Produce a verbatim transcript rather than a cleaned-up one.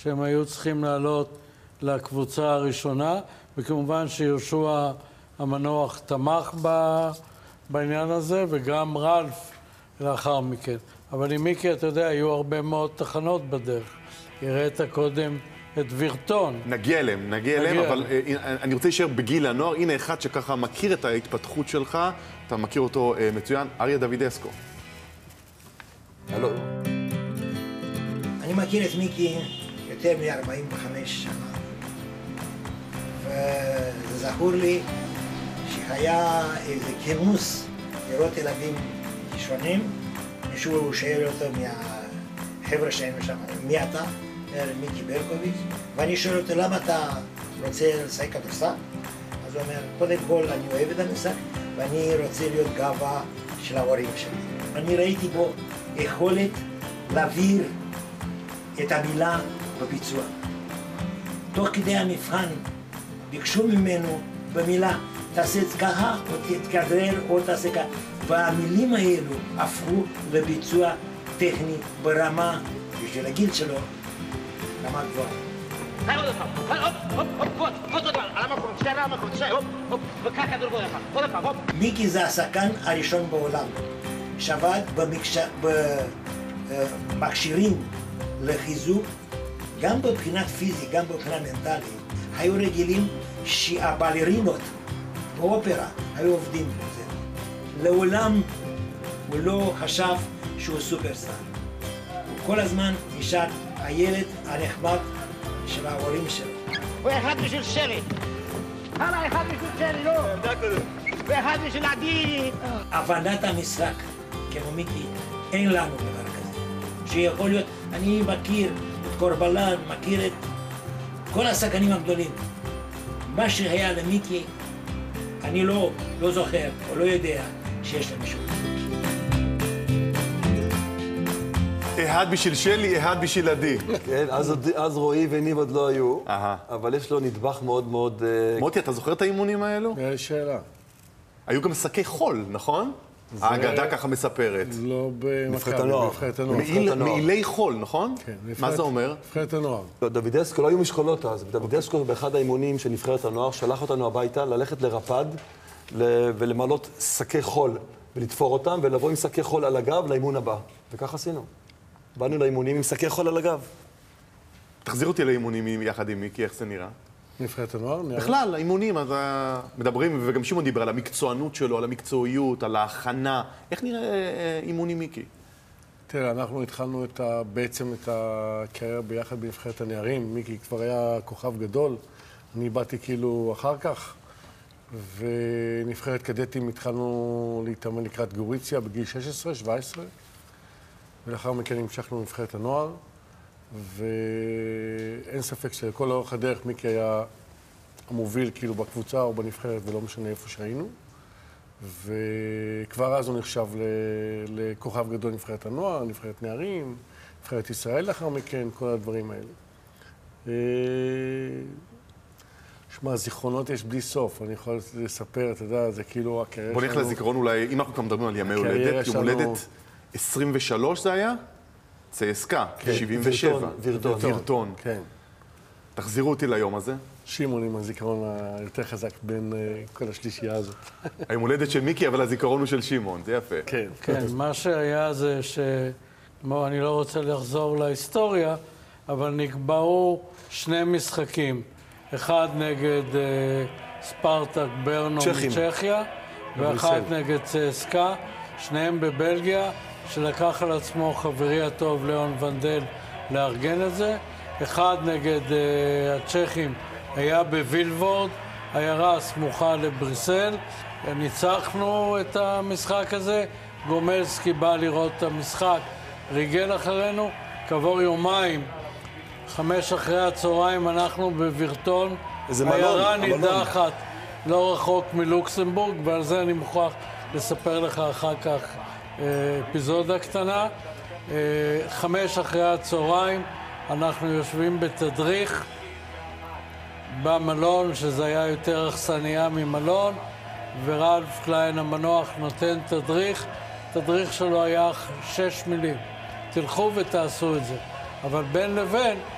שהם היו צריכים לעלות לקבוצה הראשונה, וכמובן שיהושע המנוח תמך בעניין הזה, וגם רלף לאחר מכן. אבל עם מיקי, אתה יודע, היו הרבה מאוד תחנות בדרך. הראית קודם את וירטון. נגיע אליהם, נגיע אליהם, אבל אני רוצה להישאר בגיל הנוער. הנה אחד שככה מכיר את ההתפתחות שלך, אתה מכיר אותו מצוין, אריה דוידסקו. הלו. אני מכיר את מיקי יותר מ-ארבעים וחמש שנה, וזה זכור לי שהיה איזה כינוס לראות ילדים שונים, מישהו שואל אותו מהחבר'ה שהיינו שם, מי אתה? מיקי ברקוביץ', ואני שואל אותו למה אתה רוצה לשחק כדורסל? אז הוא אומר, קודם כל אני אוהב את המשחק ואני רוצה להיות גאווה של ההורים שלי. אני ראיתי בו יכולת להעביר את המילה בביצוע. תוך כדי המבחן ביקשו ממנו במילה, תעשה את ככה או תתכדרר או תעשה ככה. והמילים האלו הפכו לביצוע טכני ברמה, בשביל הגיל שלו, רמה גבוהה. מיקי זה השחקן הראשון בעולם שעבד במכשירים לחיזוק, גם מבחינת פיזית, גם מבחינת מנטלית. היו רגילים שהבלרינות באופרה היו עובדים בזה. לעולם הוא לא חשב שהוא סופרסטאר. הוא כל הזמן נשאר הילד הנחמד של ההורים שלו. ואחד בשביל שלי. הלאה, אחד בשביל שלי, לא. ואחד בשביל עדי. הבנת המשחק, כמו מיקי, אין לנו דבר כזה. שיכול להיות, אני מכיר את קורבלן, מכיר את כל השחקנים הגדולים. מה שהיה למיקי, אני לא, לא זוכר או לא יודע שיש למישהו. אחד בשביל שלי, אחד בשביל עדי. כן, אז רועי וניב עוד לא היו, אבל יש לו נדבך מאוד מאוד... מוטי, אתה זוכר את האימונים האלו? יש שאלה. היו גם שקי חול, נכון? האגדה ככה מספרת. לא נבחרת הנוער. נבחרת הנוער. מעילי חול, נכון? כן. מה זה אומר? נבחרת הנוער. דוידסקו, לא היו משקולות אז. דוידסקו באחד האימונים של נבחרת הנוער שלח אותנו הביתה ללכת לרפד ולמלות שקי חול ולתפור אותם ולבוא עם שקי חול על הגב לאימון הבא. וכך עשינו. באנו לאימונים עם שקי חול על הגב. תחזיר אותי לאימונים יחד עם מיקי, איך זה נראה? נבחרת הנוער? בכלל, האימונים, אז מדברים, וגם שמעון דיבר על המקצוענות שלו, על המקצועיות, על ההכנה. איך נראה אימונים מיקי? תראה, אנחנו התחלנו את ה, בעצם את הקריירה ביחד בנבחרת הנערים. מיקי כבר היה כוכב גדול. אני באתי כאילו אחר כך. ונבחרת קדטים התחלנו להתאמן לקראת גוריציה בגיל שש עשרה שבע עשרה. ולאחר מכן המשכנו לנבחרת הנוער. ואין ספק שלכל אורך הדרך מיקי היה המוביל כאילו בקבוצה או בנבחרת ולא משנה איפה שהיינו. וכבר אז הוא נחשב לכוכב גדול נבחרת הנוער, נבחרת נערים, נבחרת ישראל לאחר מכן, כל הדברים האלה. שמע, זיכרונות יש בלי סוף, אני יכול לספר, אתה יודע, זה כאילו הקריירה שלנו. בוא נלך לזיכרון אולי, אם אנחנו כבר מדברים על ימי הולדת, יום הולדת עשרים ושלוש זה היה? צסקה, שבעים ושבע. וירטון. וירטון. כן. תחזירו אותי ליום הזה. שמעון עם הזיכרון היותר חזק בין כל השלישייה הזאת. היום הולדת של מיקי, אבל הזיכרון הוא של שמעון, זה יפה. כן. כן, מה שהיה זה ש... אני לא רוצה לחזור להיסטוריה, אבל נקבעו שני משחקים. אחד נגד ספרטק ברנו מצ'כיה, ואחד נגד צסקה, שניהם בבלגיה, שלקח על עצמו חברי הטוב ליאון ונדל לארגן את זה. אחד נגד uh, הצ'כים היה בווילוורד, עיירה סמוכה לבריסל. ניצחנו את המשחק הזה, גומלסקי בא לראות את המשחק, ריגל אחרינו. כעבור יומיים, חמש אחרי הצהריים, אנחנו בווירטון. עיירה נידחת לא רחוק מלוקסמבורג, ועל זה אני מוכרח לספר לך אחר כך אפיזודה קטנה. חמש אחרי הצהריים אנחנו יושבים בתדריך במלון, שזה היה יותר אכסניה ממלון, ורלף קליין המנוח נותן תדריך. תדריך שלו היה שש מילים, תלכו ותעשו את זה. אבל בין לבין